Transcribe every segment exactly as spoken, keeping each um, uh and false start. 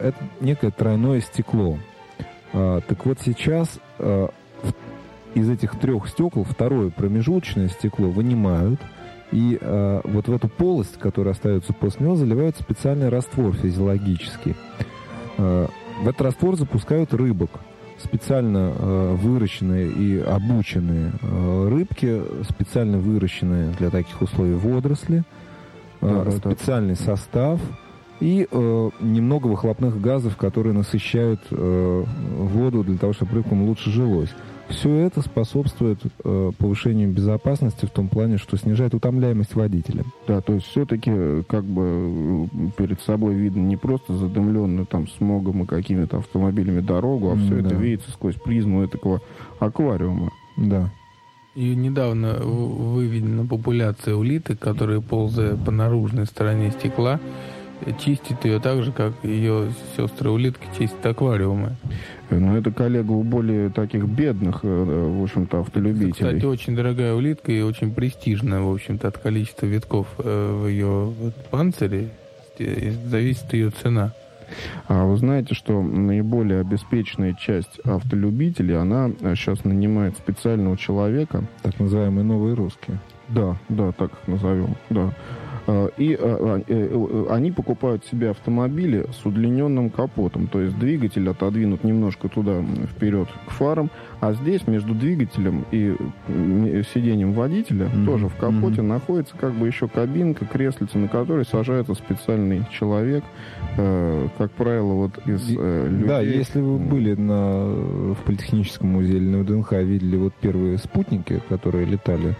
это некое тройное стекло. А, так вот сейчас а, из этих трех стекол второе промежуточное стекло вынимают, и а, вот в эту полость, которая остается после него, заливают специальный раствор физиологический. А, в этот раствор запускают рыбок. Специально э, выращенные и обученные э, рыбки, специально выращенные для таких условий водоросли, э, да, специальный да. состав и э, немного выхлопных газов, которые насыщают э, воду для того, чтобы рыбкам лучше жилось. Все это способствует э, повышению безопасности в том плане, что снижает утомляемость водителя. Да, то есть все-таки как бы перед собой видно не просто задымленную там смогом и какими-то автомобилями дорогу, а все mm, это да. видится сквозь призму такого аквариума. Да. И недавно выведена популяция улиток, которые, ползая по наружной стороне стекла, чистит ее так же, как ее сестры-улитки чистят аквариумы. Но это, коллега, у более таких бедных, в общем-то, автолюбителей. Это, кстати, очень дорогая улитка и очень престижная, в общем-то, от количества витков в ее панцире зависит ее цена. А вы знаете, что наиболее обеспеченная часть автолюбителей, она сейчас нанимает специального человека. Так называемые новые русские. Да, да, так их назовем, да. И они покупают себе автомобили с удлиненным капотом, то есть двигатель отодвинут немножко туда вперед к фарам, а здесь между двигателем и сиденьем водителя mm-hmm. тоже в капоте mm-hmm. находится как бы еще кабинка, креслица, на которой сажается специальный человек, как правило, вот из людей. Да, если вы были на, в Политехническом музее или на ВДНХ, видели вот первые спутники, которые летали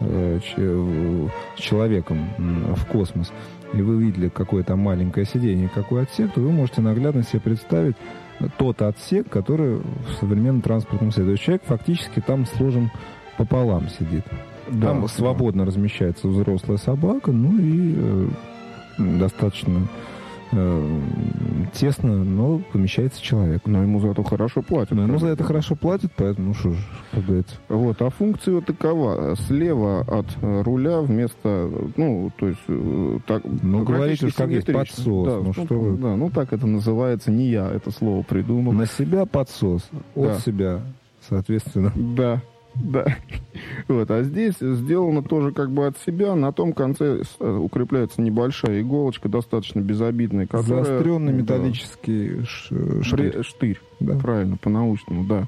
с человеком в космос, и вы видели какое-то маленькое сиденье, какой отсек, то вы можете наглядно себе представить тот отсек, который в современном транспортном средстве. То есть человек фактически там сложен пополам сидит. Да, там да. свободно размещается взрослая собака, ну и э, достаточно э, тесно, но помещается человек. Но ему за это хорошо платят. Но ему за это хорошо платят, поэтому, ну что ж, как говорится. Вот, а функция вот такова. Слева от руля вместо, ну, то есть... Так, ну, говорите, как есть подсос. Да, ну, ну, что вы... да, ну, так это называется. Не я это слово придумал. На себя подсос, от да. себя, соответственно. Да. Да. Вот. А здесь сделано тоже как бы от себя. На том конце укрепляется небольшая иголочка, достаточно безобидная, которая... Заостренный металлический да. штырь. Штырь. Да. Правильно, по-научному, да.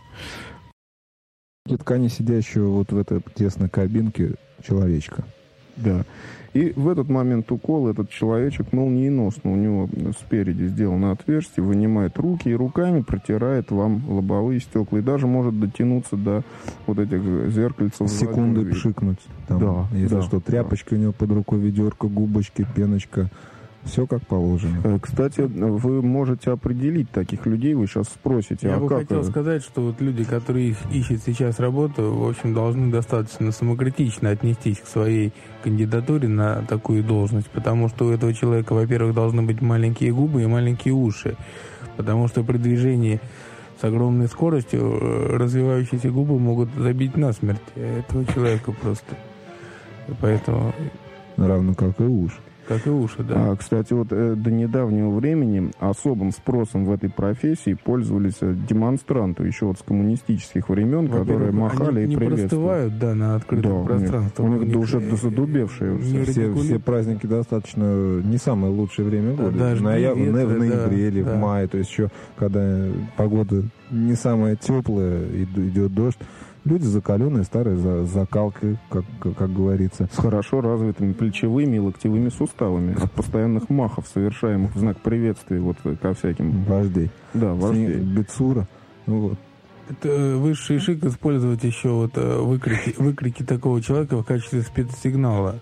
И ткани сидящего вот в этой тесной кабинке человечка. Да. И в этот момент укола этот человечек молниеносно, у него спереди сделано отверстие, вынимает руки и руками протирает вам лобовые стекла. И даже может дотянуться до вот этих зеркальцев. Секунды пшикнуть. Там, да, если да, что, тряпочка да. у него под рукой, ведерко, губочки, пеночка. Все как положено. Кстати, вы можете определить таких людей, вы сейчас спросите. Я а бы как хотел это? сказать, что вот люди, которые ищут сейчас работу, в общем, должны достаточно самокритично отнестись к своей кандидатуре на такую должность, потому что у этого человека, во-первых, должны быть маленькие губы и маленькие уши, потому что при движении с огромной скоростью развивающиеся губы могут забить насмерть этого человека просто. Поэтому... Равно как и уши. Как и уши, да. А, кстати, вот э, до недавнего времени особым спросом в этой профессии пользовались демонстранты еще вот с коммунистических времен, которые махали они и приветствовали. Они простывают, да, на открытом да, пространстве. У них, у них уже задубевшие. Все, все праздники достаточно не самое лучшее время года. Да, в, ноя... ветры, в ноябре да, или да. в мае, то есть еще когда погода не самая теплая, идет дождь. Люди закаленные, старые, за закалкой, как, как, как говорится. С хорошо развитыми плечевыми и локтевыми суставами. От постоянных махов, совершаемых в знак приветствия вот ко всяким... Вождей. Да, вождей. Бецура. Ну, вот. Это высший шик использовать еще вот выкрики, выкрики такого человека в качестве спецсигнала.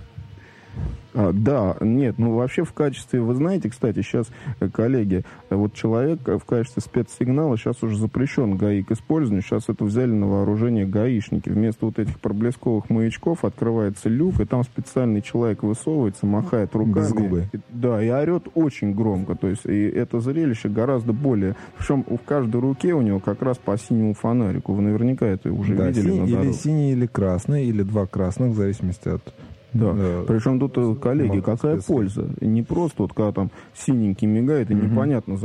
А, да, нет, ну вообще в качестве, вы знаете, кстати, сейчас, коллеги, вот человек в качестве спецсигнала сейчас уже запрещен ГАИ к использованию, сейчас это взяли на вооружение гаишники. Вместо вот этих проблесковых маячков открывается люк, и там специальный человек высовывается, махает руками. Без губы. И, да, и орет очень громко, то есть и это зрелище гораздо более... Причем в каждой руке у него как раз по синему фонарику, вы наверняка это уже да, видели. Синий, на или синий, или красный, или два красных, в зависимости от... Да. да, причем тут, коллеги, какая польза? Не просто вот когда там синенький мигает, и mm-hmm. непонятно,